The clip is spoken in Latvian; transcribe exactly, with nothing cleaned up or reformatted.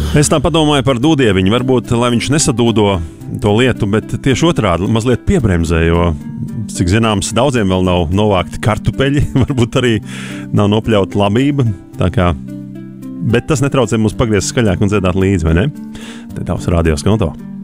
Es tā padomāju par dūdieviņu. Varbūt, lai viņš nesadūdo to lietu, bet tieši otrādi mazliet piebremzē, jo, cik zināms, daudziem vēl nav novākti kartupeļi, varbūt arī nav nopļauta labība. Tā kā, bet tas netraucē mums pagriezt skaļāk un dziedāt līdzi, vai ne? Te tavs radio skonto.